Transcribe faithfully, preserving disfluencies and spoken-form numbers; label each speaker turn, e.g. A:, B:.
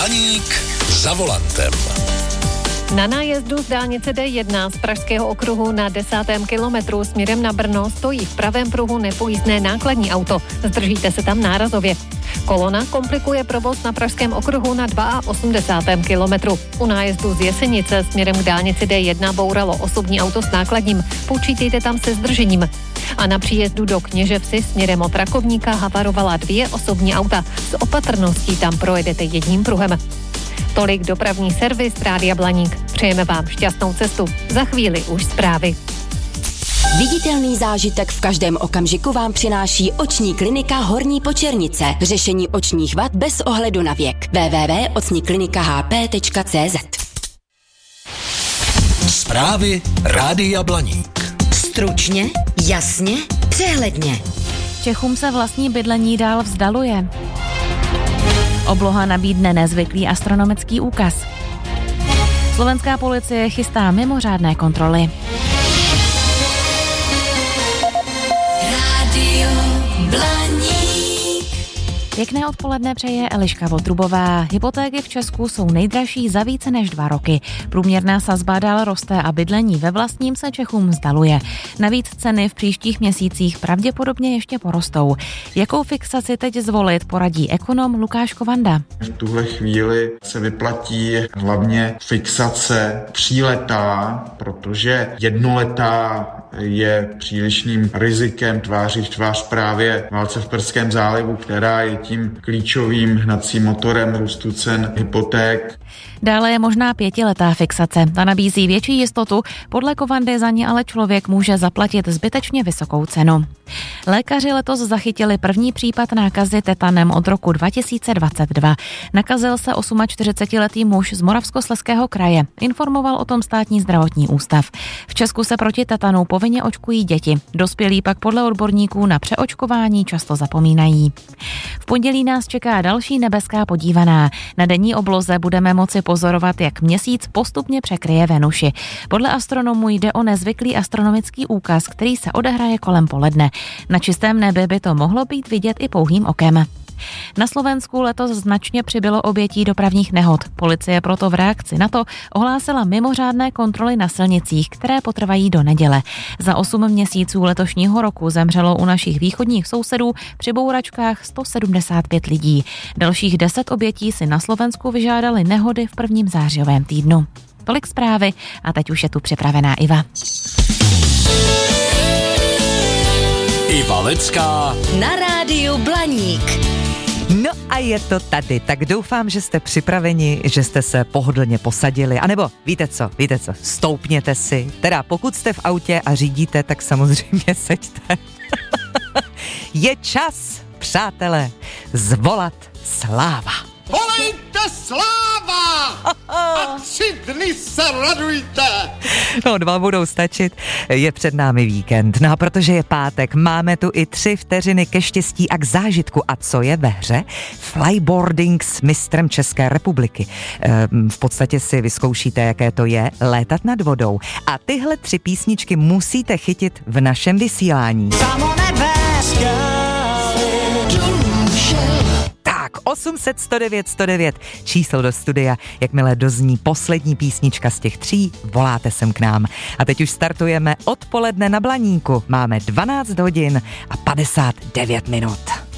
A: Blaník za volantem.
B: Na nájezdu z dálnice D jedna z pražského okruhu na desátém kilometru směrem na Brno stojí v pravém pruhu nepojízdné nákladní auto. Zdržíte se tam nárazově. Kolona komplikuje provoz na pražském okruhu na osmdesátém druhém kilometru. U nájezdu z Jesenice směrem k dálnici D jedna bouralo osobní auto s nákladním. Počítejte tam se zdržením. A na příjezdu do Kněževsi směrem od Rakovníka havarovala dvě osobní auta. S opatrností tam projedete jedním pruhem. Tolik dopravní servis Rádia Blaník. Přejeme vám šťastnou cestu. Za chvíli už zprávy.
C: Viditelný zážitek v každém okamžiku vám přináší oční klinika Horní Počernice. Řešení očních vad bez ohledu na věk. w w w tečka ocni klinika h p tečka c z.
A: Zprávy Rádia Blaník.
C: Stručně, jasně, přehledně.
D: Čechům se vlastní bydlení dál vzdaluje. Obloha nabídne nezvyklý astronomický úkaz. Slovenská policie chystá mimořádné kontroly.
C: Rádio Blaník.
D: Pěkné odpoledne přeje Eliška Votrubová. Hypotéky v Česku jsou nejdražší za více než dva roky. Průměrná sazba dál roste a bydlení ve vlastním se Čechům vzdaluje. Navíc ceny v příštích měsících pravděpodobně ještě porostou. Jakou fixaci teď zvolit, poradí ekonom Lukáš Kovanda.
E: V tuhle chvíli se vyplatí hlavně fixace tříletá, protože jednoletá je přílišným rizikem tváří v tvář právě válce v Perském zálivu, která je tím klíčovým hnacím motorem růstu cen hypoték.
D: Dále je možná pětiletá fixace. Ta nabízí větší jistotu, podle Kovandy za ní ale člověk může zaplatit zbytečně vysokou cenu. Lékaři letos zachytili první případ nákazy tetanem od roku dva tisíce dvacet dva. Nakazil se čtyřicetiosmiletý muž z Moravskoslezského kraje. Informoval o tom státní zdravotní ústav. V Česku se proti tetanu povinně očkují děti. Dospělí pak podle odborníků na přeočkování často zapomínají. V pondělí nás čeká další nebeská podívaná. Na denní obloze budeme moci pozorovat, jak měsíc postupně překryje Venuši. Podle astronomů jde o nezvyklý astronomický úkaz, který se odehraje kolem poledne. Na čistém nebi by to mohlo být vidět i pouhým okem. Na Slovensku letos značně přibylo obětí dopravních nehod. Policie proto v reakci na to ohlásila mimořádné kontroly na silnicích, které potrvají do neděle. Za osm měsíců letošního roku zemřelo u našich východních sousedů při bouračkách sto sedmdesát pět lidí. Dalších deset obětí si na Slovensku vyžádali nehody v prvním zářijovém týdnu. Tolik zprávy a teď už je tu připravená Iva.
A: Iva Lecká
C: Na rádiu Blaník.
F: No a je to tady, tak doufám, že jste připraveni, že jste se pohodlně posadili, anebo víte co, víte co, stoupněte si, teda pokud jste v autě a řídíte, tak samozřejmě seďte. Je čas, přátelé, zvolat sláva.
G: Volejte sláva! A tři dny se radujte!
F: No, dva budou stačit. Je před námi víkend. No a protože je pátek, máme tu i tři vteřiny ke štěstí a k zážitku. A co je ve hře? Flyboarding s mistrem České republiky. Ehm, v podstatě si vyzkoušíte, jaké to je létat nad vodou. A tyhle tři písničky musíte chytit v našem vysílání. Tak, osm set sto devět sto devět, číslo do studia. Jakmile dozní poslední písnička z těch tří, voláte sem k nám. A teď už startujeme odpoledne na Blaníku. Máme dvanáct hodin a padesát devět minut.